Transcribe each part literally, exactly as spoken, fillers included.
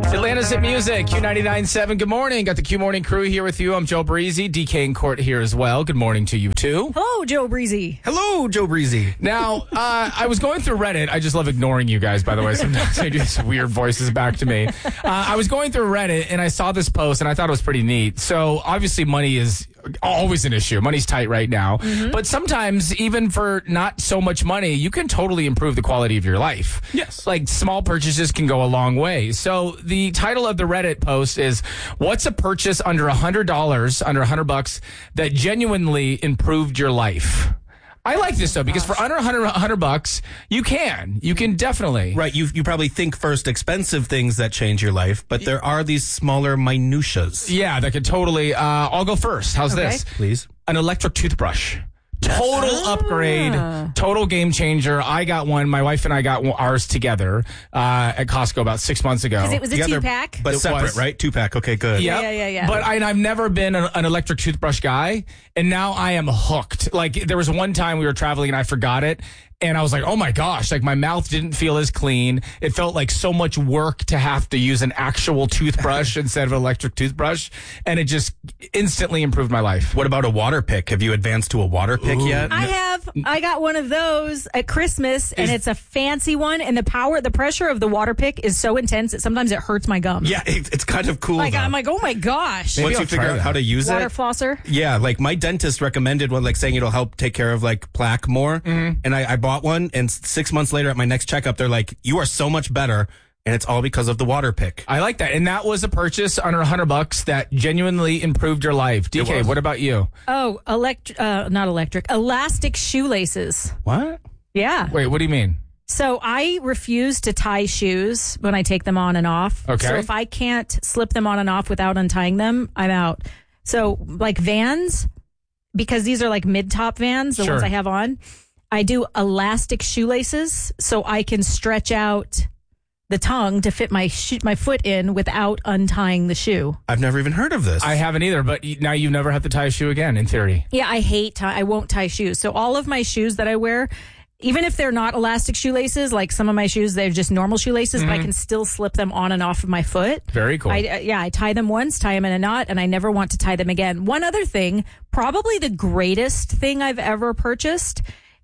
Atlanta's Hit Music, Q ninety-nine point seven. Good morning. Got the Q Morning crew here with you. I'm Joe Breezy. D K and Court here as well. Good morning to you, too. Hello, Joe Breezy. Hello, Joe Breezy. Now, uh, I was going through Reddit. I just love ignoring you guys, by the way. Sometimes I do these weird voices back to me. Uh, I was going through Reddit, and I saw this post, and I thought it was pretty neat. So, obviously, money is always an issue. Money's tight right now. Mm-hmm. But sometimes, even for not so much money, you can totally improve the quality of your life. Yes. Like, small purchases can go a long way. So, the title of the Reddit post is, what's a purchase under one hundred dollars, under one hundred bucks, that genuinely improved your life? I like this, though, because for under one hundred, one hundred bucks, you can. You can definitely. Right. You you probably think first expensive things that change your life, but there are these smaller minutiaes. Yeah, that could totally. Uh, I'll go first. How's Okay. this? Please. An electric toothbrush. Total upgrade, total game changer. I got one. My wife and I got ours together uh, at Costco about six months ago. Because it was a Together, two-pack. But It separate, was. right? Two pack. Okay, good. Yep. Yeah, yeah, yeah. But I, I've never been an, an electric toothbrush guy, and now I am hooked. Like, there was one time we were traveling and I forgot it, and I was like, oh my gosh, like my mouth didn't feel as clean. It felt like so much work to have to use an actual toothbrush instead of an electric toothbrush, and it just instantly improved my life. What about a water pick? Have you advanced to a water pick yet? I have. I got one of those at Christmas, and Is- it's a fancy one. And the power, the pressure of the water pick is so intense that sometimes it hurts my gums. Yeah, it, it's kind of cool. Like though. I'm like, oh my gosh. Maybe Once I'll you figure try out that. how to use Water it. flosser. Yeah, like my dentist recommended one, like saying it'll help take care of like plaque more. Mm-hmm. And I, I bought one, and six months later at my next checkup, they're like, you are so much better. And it's all because of the water pick. I like that. And that was a purchase under one hundred bucks that genuinely improved your life. D K, was. what about you? Oh, elect, uh, not electric, elastic shoelaces. What? Yeah. Wait, what do you mean? So I refuse to tie shoes when I take them on and off. Okay. So if I can't slip them on and off without untying them, I'm out. So like Vans, because these are like mid-top Vans, the Sure. ones I have on, I do elastic shoelaces so I can stretch out the tongue to fit my sho- my foot in without untying the shoe. I've never even heard of this. I haven't either, but now you never have to tie a shoe again, in theory. Yeah, I hate tie- I won't tie shoes. So all of my shoes that I wear, even if they're not elastic shoelaces, like some of my shoes, they're just normal shoelaces, but I can still slip them on and off of my foot. Very cool. I, uh, yeah, I tie them once, tie them in a knot, and I never want to tie them again. One other thing, probably the greatest thing I've ever purchased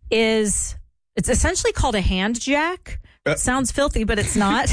is, it's essentially called a hand jack. It sounds filthy, but it's not.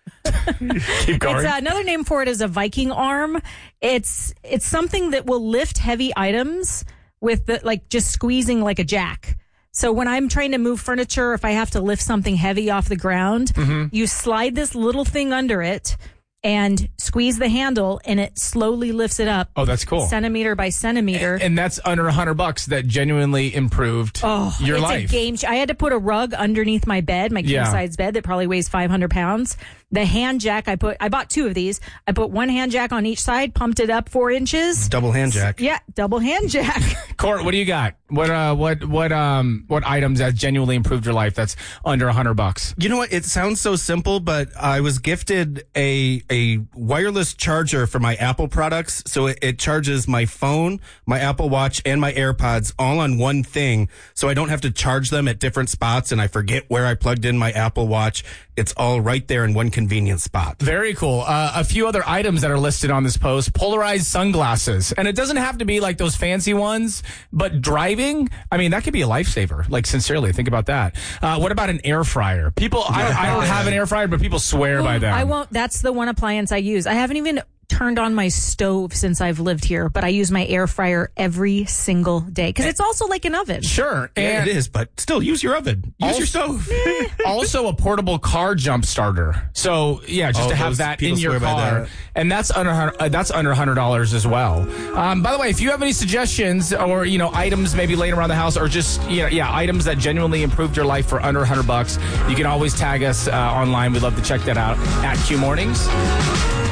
Keep going. It's, uh, another name for it is a Viking arm. It's it's something that will lift heavy items with the, like just squeezing like a jack. So when I'm trying to move furniture, if I have to lift something heavy off the ground, Mm-hmm. you slide this little thing under it and squeeze the handle, and it slowly lifts it up. Oh, that's cool. Centimeter by centimeter. And that's under one hundred bucks that genuinely improved Oh, your it's life. a game. ch- I had to put a rug underneath my bed, my king Yeah. size bed that probably weighs five hundred pounds. The hand jack, I put, I bought two of these. I put one hand jack on each side, pumped it up four inches. Double hand jack. Yeah, double hand jack. Court, what do you got? What uh what what um what items that genuinely improved your life that's under one hundred bucks? You know what? It sounds so simple, but I was gifted a a wireless charger for my Apple products. So it, it charges my phone, my Apple Watch, and my AirPods all on one thing. So I don't have to charge them at different spots, and I forget where I plugged in my Apple Watch. It's all right there in one convenient spot. Very cool. Uh, a few other items that are listed on this post: polarized sunglasses, and it doesn't have to be like those fancy ones, but driving. I mean, that could be a lifesaver. Like, sincerely, think about that. Uh, what about an air fryer? People, I, I don't have an air fryer, but people swear by them. I won't. That's the one appliance I use. I haven't even turned on my stove since I've lived here, but I use my air fryer every single day because it's also like an oven. Sure, Yeah, and it is, but still use your oven. Use your stove. also a portable car jump starter. So yeah, just Oh, to have those that people in your swear by car, that. and that's under uh, that's under one hundred dollars as well. Um, by the way, if you have any suggestions or you know items maybe laying around the house, or just you know yeah items that genuinely improved your life for under one hundred bucks, you can always tag us uh, online. We'd love to check that out at Q Mornings.